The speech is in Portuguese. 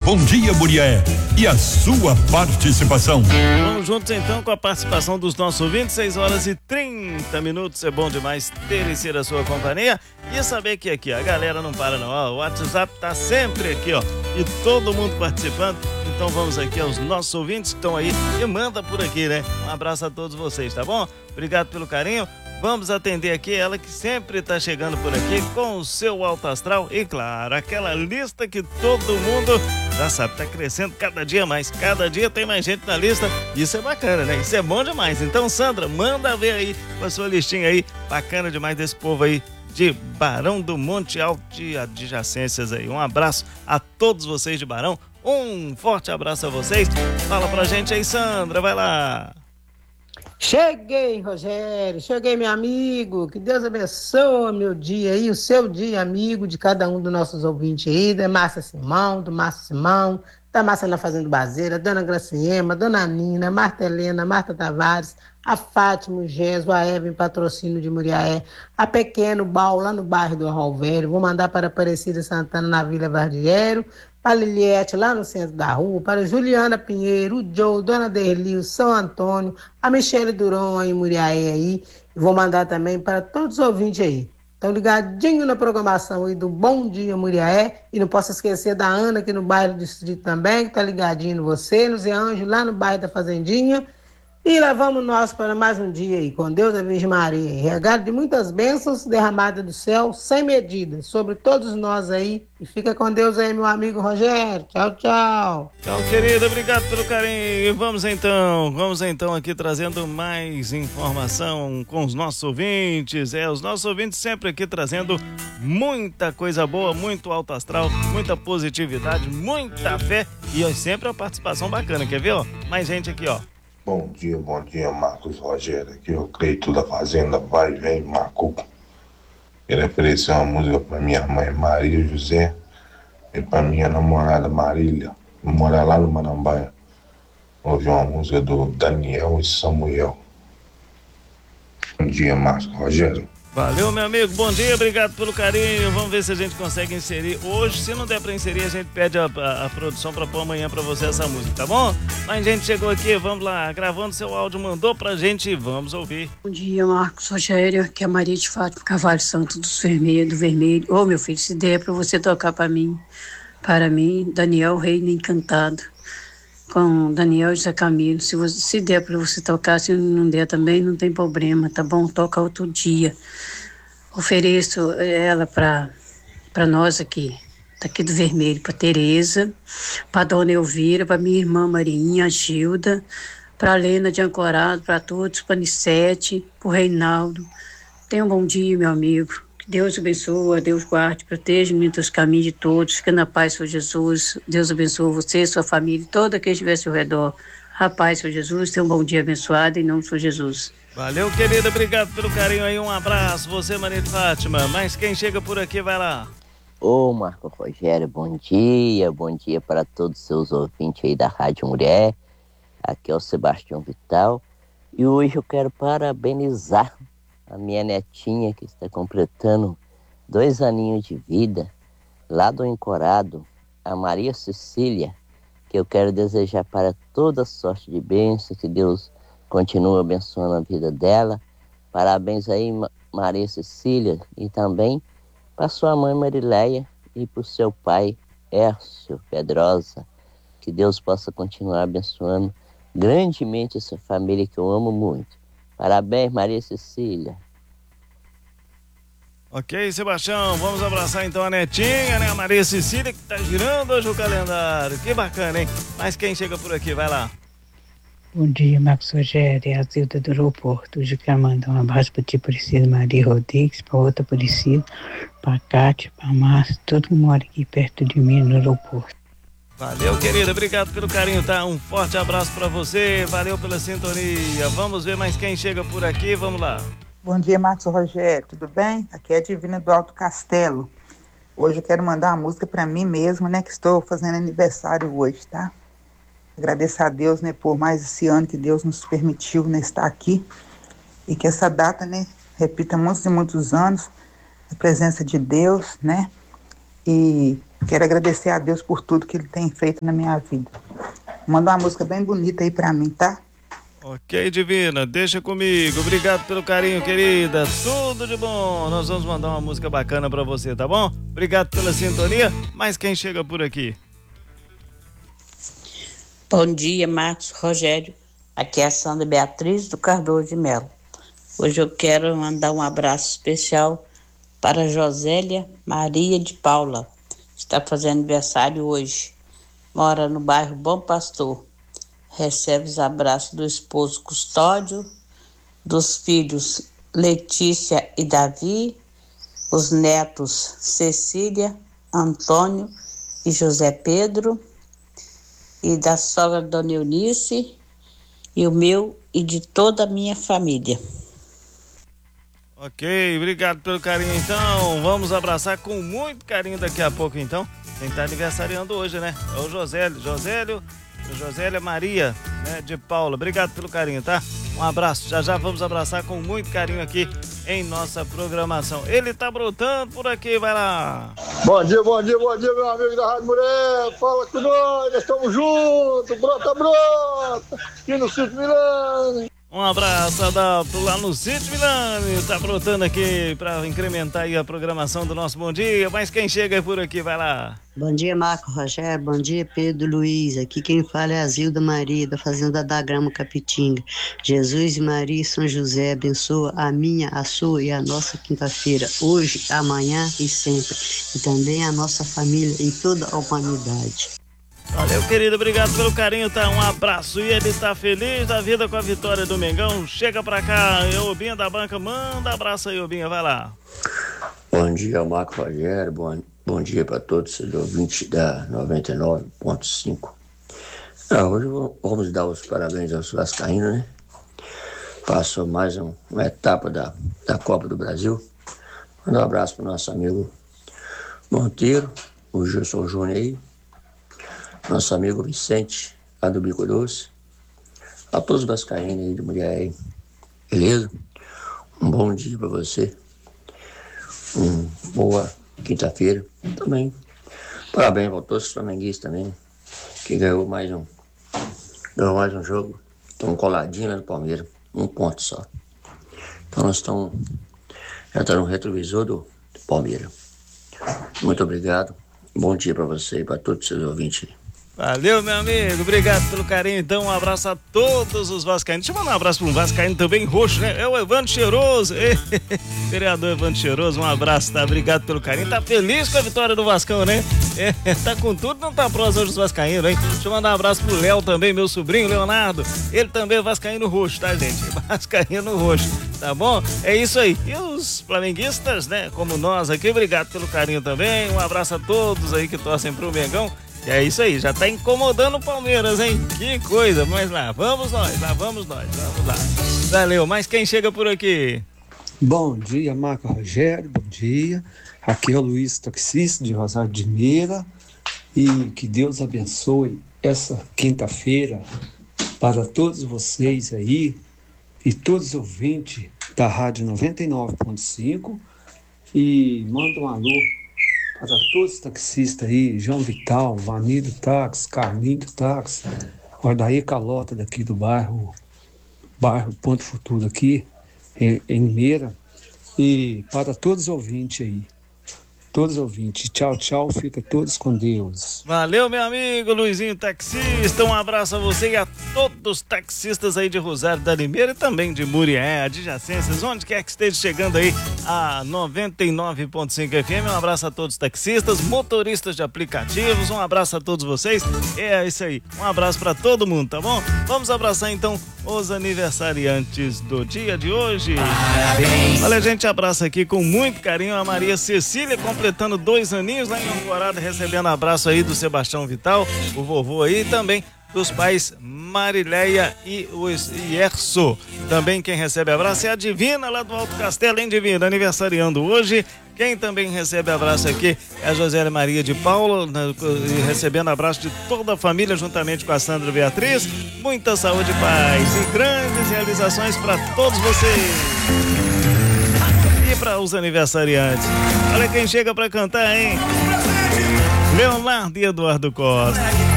Bom Dia Murié e a sua participação. Vamos juntos então com a participação dos nossos ouvintes. 6h30. É bom demais ter e ser a sua companhia e saber que aqui a galera não para não. Ó, o WhatsApp tá sempre aqui, ó, e todo mundo participando. Então vamos aqui aos nossos ouvintes que estão aí e manda por aqui, né? Um abraço a todos vocês, tá bom? Obrigado pelo carinho. Vamos atender aqui ela que sempre está chegando por aqui com o seu alto astral e, claro, aquela lista que todo mundo já sabe, está crescendo cada dia mais. Cada dia tem mais gente na lista. Isso é bacana, né? Isso é bom demais. Então, Sandra, manda ver aí com a sua listinha aí. Bacana demais desse povo aí de Barão do Monte Alto de adjacências aí. Um abraço a todos vocês de Barão. Um forte abraço a vocês. Fala pra gente aí, Sandra. Vai lá. Cheguei, Rogério, cheguei, meu amigo, que Deus abençoe meu dia aí, o seu dia, amigo, de cada um dos nossos ouvintes aí, da Márcia Simão, do Márcio Simão, da Márcia na Fazenda Bazeira, Dona Graciema, Dona Nina, Marta Helena, Marta Tavares, a Fátima, o Gesso, a Eva em Patrocínio de Muriaé, a Pequeno Bal, lá no bairro do Arrol Velho, vou mandar para Aparecida Santana, na Vila Vardiero, para Liliete, lá no centro da rua, para Juliana Pinheiro, o Joe, Dona Derli, o São Antônio, a Michele Duron em Muriaé aí. Vou mandar também para todos os ouvintes aí. Estão ligadinho na programação aí do Bom Dia Muriaé. E não posso esquecer da Ana aqui no bairro do Distrito também, que está ligadinho no você, no Zé Anjo, lá no bairro da Fazendinha. E lá vamos nós para mais um dia aí, com Deus da Virgem Maria, regado de muitas bênçãos derramadas do céu, sem medida, sobre todos nós aí. E fica com Deus aí, meu amigo Rogério. Tchau, tchau. Tchau, querido. Obrigado pelo carinho. E vamos então aqui trazendo mais informação com os nossos ouvintes. Os nossos ouvintes sempre aqui trazendo muita coisa boa, muito alto astral, muita positividade, muita fé e sempre a participação bacana. Quer ver, ó? Mais gente aqui, ó. Bom dia, Marcos Rogério. Aqui é o Cleito da Fazenda Vai Vem Macuco. Quero oferecer uma música para minha mãe Maria José e para minha namorada Marília, que mora lá no Marambaia. Ouvi uma música do Daniel e Samuel. Bom dia, Marcos Rogério. Valeu, meu amigo, bom dia, obrigado pelo carinho. Vamos ver se a gente consegue inserir hoje. Se não der pra inserir, a gente pede a produção pra pôr amanhã pra você essa música, tá bom? Mas a gente chegou aqui, vamos lá, gravando seu áudio, mandou pra gente, vamos ouvir. Bom dia, Marcos Rogério, aqui é a Maria de Fátima Carvalho Santos do Vermelho. Ô, meu filho, se der pra você tocar para mim, Daniel Reino Encantado, com Daniel e José Camilo. Se der para você tocar, se não der também, não tem problema, tá bom? Toca outro dia. Ofereço ela para nós aqui, daqui do Vermelho, para Tereza, para Dona Elvira, para minha irmã Marinha, a Gilda, para Lena de Ancorado, para todos, para Nissete, para o Reinaldo. Tenha um bom dia, meu amigo. Deus abençoe, Deus guarde, proteja os caminhos de todos, fica na paz, Senhor Jesus. Deus abençoe você, sua família, toda quem estiver ao seu redor. Rapaz, Senhor Jesus, tenha um bom dia abençoado, em nome do Senhor Jesus. Valeu, querida, obrigado pelo carinho aí, um abraço, você, Maria de Fátima. Mas quem chega por aqui, vai lá. Ô, Marco Rogério, bom dia para todos os seus ouvintes aí da Rádio Mulher. Aqui é o Sebastião Vital. E hoje eu quero parabenizar a minha netinha que está completando 2 aninhos de vida, lá do Encorado, a Maria Cecília, que eu quero desejar para toda sorte de bênção, que Deus continue abençoando a vida dela. Parabéns aí, Maria Cecília, e também para sua mãe Marileia e para o seu pai Hércio Pedrosa, que Deus possa continuar abençoando grandemente essa família que eu amo muito. Parabéns, Maria Cecília. Ok, Sebastião, vamos abraçar então a netinha, né? A Maria Cecília, que tá girando hoje o calendário. Que bacana, hein? Mas quem chega por aqui, vai lá. Bom dia, Marcos Rogério, é a Zilda do aeroporto. Hoje eu quero mandar um abraço para ti, Aparecida Maria Rodrigues, para outra Aparecida, para a Cátia, para a Márcia, todo mundo mora aqui perto de mim no aeroporto. Valeu, querida, obrigado pelo carinho, tá? Um forte abraço pra você, valeu pela sintonia. Vamos ver mais quem chega por aqui, vamos lá. Bom dia, Marcos Rogério, tudo bem? Aqui é a Divina do Alto Castelo. Hoje eu quero mandar uma música pra mim mesma, né, que estou fazendo aniversário hoje, tá? Agradeço a Deus, né, por mais esse ano que Deus nos permitiu, né, estar aqui. E que essa data, né, repita muitos e muitos anos, a presença de Deus, né? E Quero agradecer a Deus por tudo que Ele tem feito na minha vida. Manda uma música bem bonita aí pra mim, tá? Ok, Divina, deixa comigo. Obrigado pelo carinho, querida. Tudo de bom. Nós vamos mandar uma música bacana pra você, tá bom? Obrigado pela sintonia. Mas quem chega por aqui? Bom dia, Marcos Rogério. Aqui é a Sandra Beatriz do Cardoso de Melo. Hoje eu quero mandar um abraço especial para Josélia Maria de Paula. Está fazendo aniversário hoje. Mora no bairro Bom Pastor. Recebe os abraços do esposo Custódio, dos filhos Letícia e Davi, os netos Cecília, Antônio e José Pedro, e da sogra Dona Eunice, e o meu e de toda a minha família. Ok, obrigado pelo carinho então. Vamos abraçar com muito carinho daqui a pouco então. Quem está aniversariando hoje, né? É o Josélia Maria, né, de Paula. Obrigado pelo carinho, tá? Um abraço. Já vamos abraçar com muito carinho aqui em nossa programação. Ele tá brotando por aqui, vai lá. Bom dia, meu amigo da Rádio Mulher. Fala com nós estamos juntos. Brota. Aqui no Sítio Milani. Um abraço, Adalto, lá no Sítio Milani. Tá brotando aqui para incrementar aí a programação do nosso Bom Dia. Mas quem chega por aqui, vai lá. Bom dia, Marco Rogério. Bom dia, Pedro Luiz. Aqui quem fala é a Zilda Maria, da Fazenda da Grama, Capitinga. Jesus e Maria e São José abençoa a minha, a sua e a nossa quinta-feira, hoje, amanhã e sempre. E também a nossa família e toda a humanidade. Valeu, querido, obrigado pelo carinho, tá? Um abraço. E ele tá feliz da vida com a vitória do Mengão. Chega pra cá, Obinha da banca, manda abraço aí, Obinha, vai lá. Bom dia, Marco Rogério, bom dia para todos os ouvintes da 99.5. Hoje vamos dar os parabéns aos vascaínos, né? Passou mais uma etapa da Copa do Brasil. Manda um abraço pro nosso amigo Monteiro, o Gilson Júnior aí, nosso amigo Vicente, lá do Bico Doce, a todos os vascaínos aí de mulher aí, beleza? Um bom dia para você, boa quinta-feira também. Parabéns para todos os flamenguistas também, que ganhou mais um jogo. Estão coladinhos lá no Palmeiras, 1 ponto só. Então nós já estamos no retrovisor do Palmeiras. Muito obrigado, bom dia para você e para todos os seus ouvintes. Valeu, meu amigo, obrigado pelo carinho. Então, um abraço a todos os vascaínos. Deixa eu mandar um abraço para um vascaíno também roxo, né? É o Evandro Cheiroso. Vereador Evandro Cheiroso, um abraço, tá? Obrigado pelo carinho. Tá feliz com a vitória do Vascão, né? Tá com tudo, não tá próximo hoje dos vascaínos, hein? Deixa eu mandar um abraço pro Léo também, meu sobrinho, Leonardo. Ele também é vascaíno roxo, tá, gente? Vascaíno roxo, tá bom? É isso aí. E os flamenguistas, né? Como nós aqui, obrigado pelo carinho também. Um abraço a todos aí que torcem pro Mengão. E é isso aí, já tá incomodando o Palmeiras, hein? Que coisa, mas lá vamos nós, vamos lá. Valeu, mas quem chega por aqui? Bom dia, Marco Rogério, bom dia. Aqui é o Luiz, taxista de Rosário de Meira. E que Deus abençoe essa quinta-feira para todos vocês aí e todos os ouvintes da Rádio 99.5. E manda um alô para todos os taxistas aí, João Vital, Vanildo Táxi, Carlinho Táxi, Guardaí Calota daqui do bairro Ponto Futuro aqui, em Meira, e para todos os ouvintes aí. Todos os ouvintes, tchau, fica todos com Deus. Valeu, meu amigo Luizinho taxista, um abraço a você e a todos os taxistas aí de Rosário da Limeira e também de Murié, adjacências, onde quer que esteja chegando aí a 99.5 FM, um abraço a todos os taxistas, motoristas de aplicativos, um abraço a todos vocês, é isso aí, um abraço para todo mundo, tá bom? Vamos abraçar então os aniversariantes do dia de hoje. Parabéns. Olha, a gente abraça aqui com muito carinho a Maria Cecília, completando 2 aninhos lá em Alvorada, recebendo abraço aí do Sebastião Vital, o vovô aí, também dos pais Marileia e o Ierso. Também quem recebe abraço é a Divina lá do Alto Castelo, hein, Divina? Aniversariando hoje. Quem também recebe abraço aqui é a Josélia Maria de Paula, recebendo abraço de toda a família, juntamente com a Sandra Beatriz. Muita saúde, paz e grandes realizações para todos vocês. E para os aniversariantes. Olha quem chega para cantar, hein? Leonardo e Eduardo Costa.